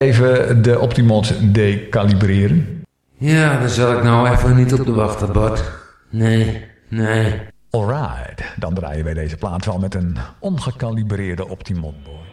Even de Optimod decalibreren. Ja, daar zal ik nou even niet op de wachten, Bart. Nee. Alright, dan draaien wij deze plaat wel met een ongekalibreerde Optimod, boy.